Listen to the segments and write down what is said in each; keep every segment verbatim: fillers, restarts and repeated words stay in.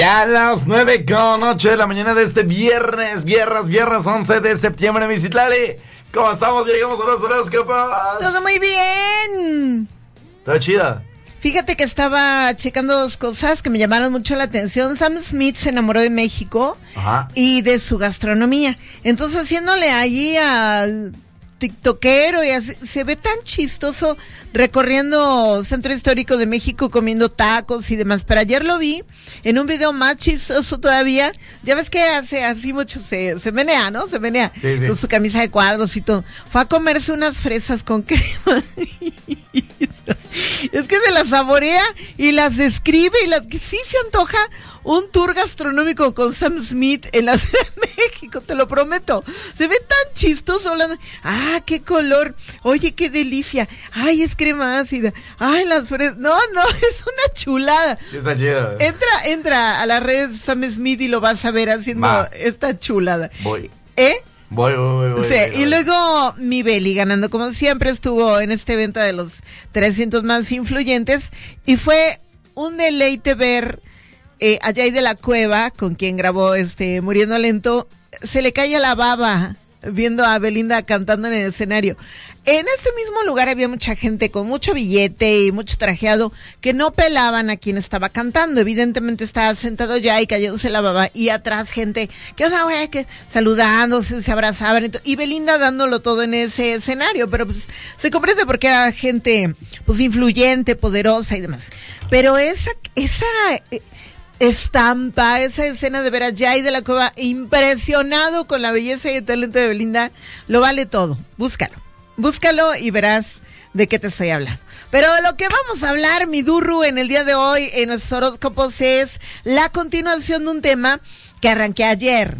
A las nueve con ocho de la mañana de este viernes, viernes, viernes once de septiembre, mi Citlali. ¿Cómo estamos? Llegamos a los horóscopos. Todo muy bien. Todo chido. Fíjate que estaba checando dos cosas que me llamaron mucho la atención. Sam Smith se enamoró de México. Ajá. Y de su gastronomía. Entonces, haciéndole allí al tiktokero y así, se ve tan chistoso recorriendo Centro Histórico de México comiendo tacos y demás, pero ayer lo vi en un video más chistoso todavía. Ya ves que hace así mucho, se, se menea, ¿no? Se menea sí, sí. Con su camisa de cuadros y todo. Fue a comerse unas fresas con crema. Es que se las saborea y las describe y las que sí se antoja un tour gastronómico con Sam Smith en la Ciudad de México, te lo prometo. Se ve tan chistoso hablando. Ah, qué color. Oye, qué delicia. Ay, es crema ácida. Ay, las fresas. No, no, es una chulada. Sí, está chido. Entra, entra a la red Sam Smith y lo vas a ver haciendo Ma. esta chulada. Voy. ¿Eh? Voy, voy, voy. Sí, voy, voy. Y luego mi Beli ganando como siempre, estuvo en este evento de los trescientos más influyentes y fue un deleite ver eh, a Jay de la Cueva, con quien grabó este Muriendo Lento, se le cae la baba viendo a Belinda cantando en el escenario. En este mismo lugar había mucha gente con mucho billete y mucho trajeado que no pelaban a quien estaba cantando. Evidentemente estaba sentado ya y cayéndose la baba, y atrás gente que, güey, que saludándose, se abrazaban y, to- y Belinda dándolo todo en ese escenario, pero pues se comprende porque era gente pues influyente, poderosa y demás. Pero esa esa eh, estampa, esa escena de ver a Jay de la Cueva impresionado con la belleza y el talento de Belinda, lo vale todo. Búscalo. Búscalo y verás de qué te estoy hablando. Pero de lo que vamos a hablar, mi Durru, en el día de hoy, en nuestros horóscopos, es la continuación de un tema que arranqué ayer.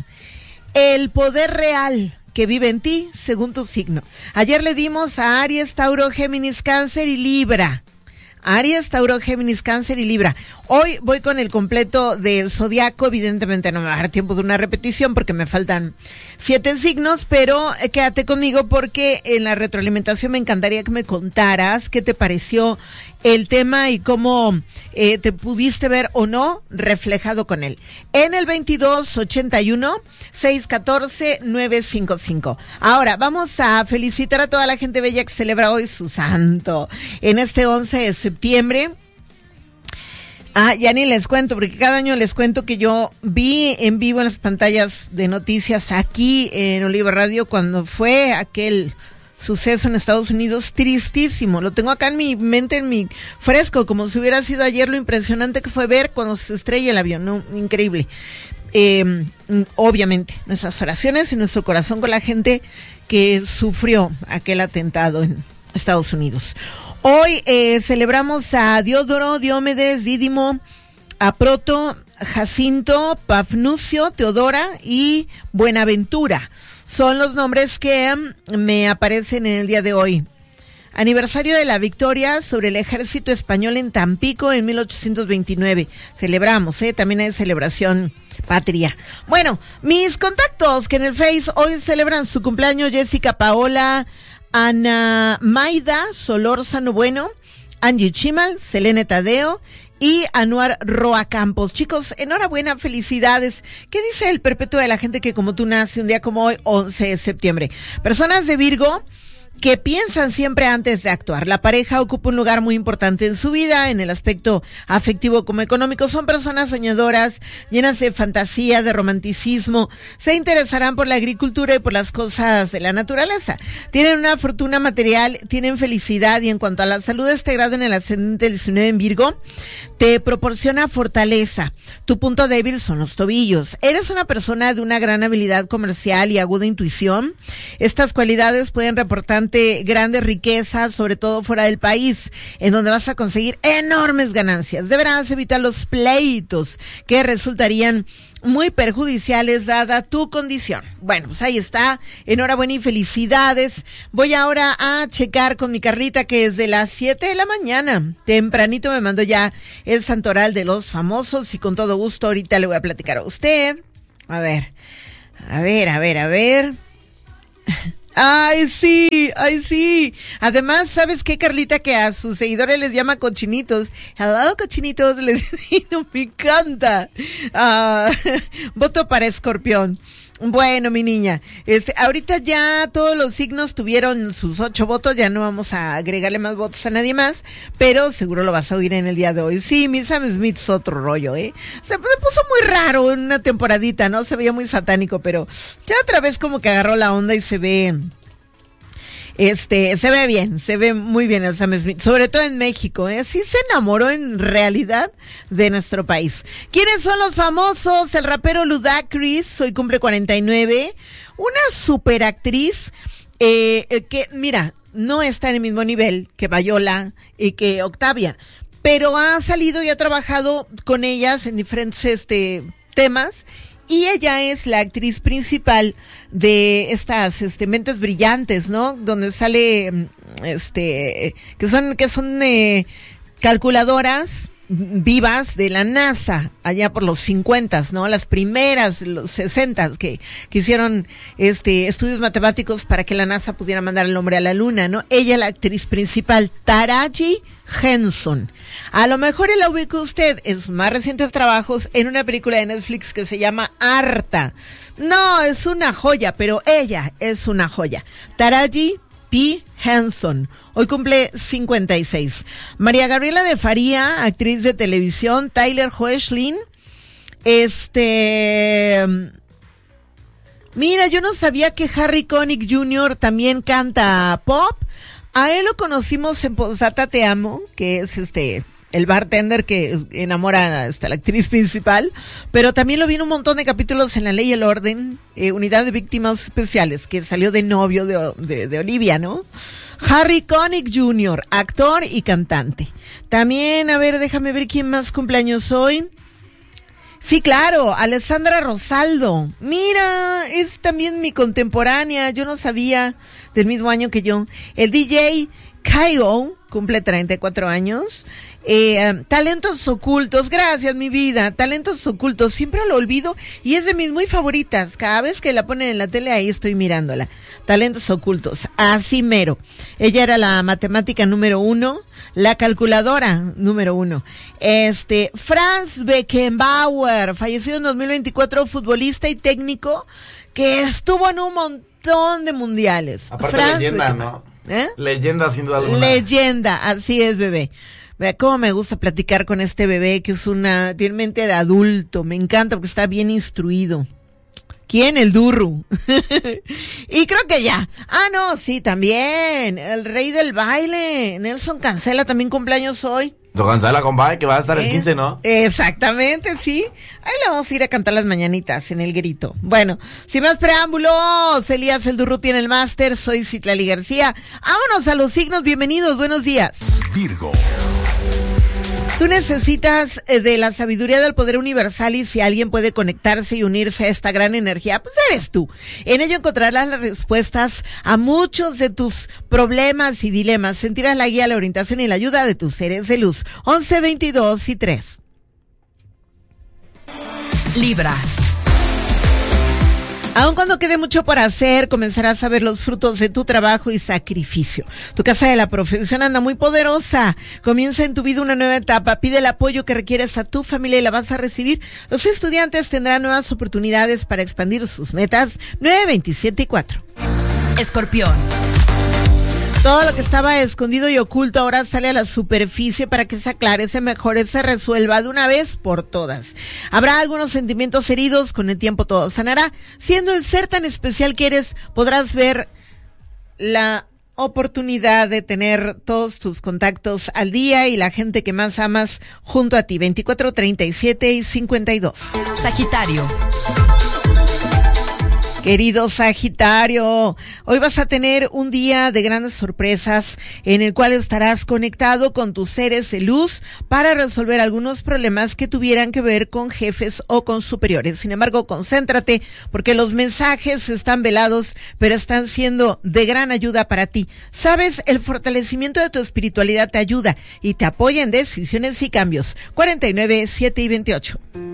El poder real que vive en ti según tu signo. Ayer le dimos a Aries, Tauro, Géminis, Cáncer y Libra. Aries, Tauro, Géminis, Cáncer y Libra. Hoy voy con el completo del zodiaco. Evidentemente no me va a dar tiempo de una repetición porque me faltan siete signos, pero eh, quédate conmigo porque en la retroalimentación me encantaría que me contaras qué te pareció el tema y cómo eh, te pudiste ver o no reflejado con él. En el veintidós ochenta y uno, seiscientos catorce, novecientos cincuenta y cinco. Ahora, vamos a felicitar a toda la gente bella que celebra hoy su santo. En este once de septiembre. Ah, ya ni les cuento, porque cada año les cuento que yo vi en vivo en las pantallas de noticias aquí en Oliva Radio cuando fue aquel suceso en Estados Unidos tristísimo. Lo tengo acá en mi mente, en mi fresco, como si hubiera sido ayer, lo impresionante que fue ver cuando se estrella el avión, ¿no? Increíble. Eh, obviamente, nuestras oraciones y nuestro corazón con la gente que sufrió aquel atentado en Estados Unidos. Hoy eh, celebramos a Diodoro, Diomedes, Dídimo, a Proto, Jacinto, Pafnucio, Teodora y Buenaventura. Son los nombres que me aparecen en el día de hoy. Aniversario de la victoria sobre el ejército español en Tampico en mil ochocientos veintinueve. Celebramos, ¿eh? También hay celebración patria. Bueno, mis contactos que en el Face hoy celebran su cumpleaños: Jessica Paola, Ana Maida Solórzano Bueno, Angie Chimal, Selene Tadeo y Anuar Roa Campos. Chicos, enhorabuena, felicidades. ¿Qué dice el perpetuo de la gente que como tú nace un día como hoy, once de septiembre? Personas de Virgo que piensan siempre antes de actuar. La pareja ocupa un lugar muy importante en su vida, en el aspecto afectivo como económico. Son personas soñadoras, llenas de fantasía, de romanticismo. Se interesarán por la agricultura y por las cosas de la naturaleza. Tienen una fortuna material, tienen felicidad, y en cuanto a la salud, este grado en el ascendente del diecinueve en Virgo te proporciona fortaleza. Tu punto débil son los tobillos. Eres una persona de una gran habilidad comercial y aguda intuición. Estas cualidades pueden reportarte grandes riquezas, sobre todo fuera del país, en donde vas a conseguir enormes ganancias. Deberás evitar los pleitos que resultarían muy perjudiciales dada tu condición. Bueno, pues ahí está. Enhorabuena y felicidades. Voy ahora a checar con mi Carlita, que desde las siete de la mañana, tempranito, me mandó ya el santoral de los famosos, y con todo gusto ahorita le voy a platicar a usted. A ver, a ver, a ver, a ver. Ay, sí, ay, sí. Además, ¿sabes qué, Carlita? Que a sus seguidores les llama cochinitos. Hello, cochinitos, les digo, me encanta. Uh, voto para Escorpión. Bueno, mi niña, este, ahorita ya todos los signos tuvieron sus ocho votos, ya no vamos a agregarle más votos a nadie más, pero seguro lo vas a oír en el día de hoy. Sí, mi Sam Smith es otro rollo, ¿eh? Se puso muy raro en una temporadita, ¿no? Se veía muy satánico, pero ya otra vez como que agarró la onda y se ve... Este, se ve bien, se ve muy bien el Sam Smith, sobre todo en México, ¿eh? Sí se enamoró en realidad de nuestro país. ¿Quiénes son los famosos? El rapero Ludacris, hoy cumple cuarenta y nueve, una superactriz, eh, eh, que, mira, no está en el mismo nivel que Viola y que Octavia, pero ha salido y ha trabajado con ellas en diferentes, este, temas. Y ella es la actriz principal de estas este, Mentes Brillantes, ¿no? Donde sale, este, que son, que son eh, calculadoras vivas de la NASA, allá por los cincuentas, ¿no? Las primeras, los sesentas, que, que hicieron este, estudios matemáticos para que la NASA pudiera mandar al hombre a la luna, ¿no? Ella, la actriz principal, Taraji Henson. A lo mejor la ubicó usted en sus más recientes trabajos en una película de Netflix que se llama Harta. No, es una joya, pero ella es una joya. Taraji P. Henson. Hoy cumple cincuenta y seis. María Gabriela de Faría, actriz de televisión. Tyler Hoechlin. Este... Mira, yo no sabía que Harry Connick junior también canta pop. A él lo conocimos en Posdata Te Amo, que es este... el bartender que enamora hasta la actriz principal, pero también lo vi en un montón de capítulos en La Ley y el Orden, eh, Unidad de Víctimas Especiales, que salió de novio de, de, de Olivia, ¿no? Harry Connick junior, actor y cantante. También, a ver, déjame ver quién más cumpleaños hoy. Sí, claro, Alessandra Rosaldo. Mira, es también mi contemporánea, yo no sabía, del mismo año que yo. El D J Kyle cumple treinta y cuatro años. Eh, um, talentos ocultos, gracias mi vida, talentos ocultos, siempre lo olvido y es de mis muy favoritas, cada vez que la ponen en la tele ahí estoy mirándola. Talentos ocultos, así mero. Ella era la matemática número uno, la calculadora número uno. Este, Franz Beckenbauer, fallecido en dos mil veinticuatro, futbolista y técnico que estuvo en un montón de mundiales. Aparte Franz leyenda, ¿no? ¿Eh? Leyenda sin duda alguna. Leyenda, así es, bebé. Vea cómo me gusta platicar con este bebé que es una, tiene mente de adulto, me encanta porque está bien instruido. ¿Quién? El Durru. Y creo que ya. Ah, no, sí, también. El rey del baile, Nelson Cancela, también cumpleaños hoy. Nelson Cancela, compadre, que va a estar el ¿Eh? quince, ¿no? Exactamente, sí. Ahí le vamos a ir a cantar las mañanitas en el grito. Bueno, sin más preámbulos, Elías el Durru tiene el máster, soy Citlali García. Vámonos a los signos, bienvenidos, buenos días. Virgo. Tú necesitas eh, de la sabiduría del poder universal y si alguien puede conectarse y unirse a esta gran energía, pues eres tú. En ello encontrarás las respuestas a muchos de tus problemas y dilemas. Sentirás la guía, la orientación y la ayuda de tus seres de luz. once, veintidós y tres. Libra. Aun cuando quede mucho por hacer, comenzarás a ver los frutos de tu trabajo y sacrificio. Tu casa de la profesión anda muy poderosa. Comienza en tu vida una nueva etapa. Pide el apoyo que requieres a tu familia y la vas a recibir. Los estudiantes tendrán nuevas oportunidades para expandir sus metas. nueve, veintisiete y cuatro. Escorpión. Todo lo que estaba escondido y oculto ahora sale a la superficie para que se aclare, se mejore, se resuelva de una vez por todas. Habrá algunos sentimientos heridos, con el tiempo todo sanará. Siendo el ser tan especial que eres, podrás ver la oportunidad de tener todos tus contactos al día y la gente que más amas junto a ti. veinticuatro, treinta y siete y cincuenta y dos. Sagitario. Querido Sagitario, hoy vas a tener un día de grandes sorpresas en el cual estarás conectado con tus seres de luz para resolver algunos problemas que tuvieran que ver con jefes o con superiores. Sin embargo, concéntrate porque los mensajes están velados, pero están siendo de gran ayuda para ti. Sabes, el fortalecimiento de tu espiritualidad te ayuda y te apoya en decisiones y cambios. cuarenta y nueve, siete y veintiocho.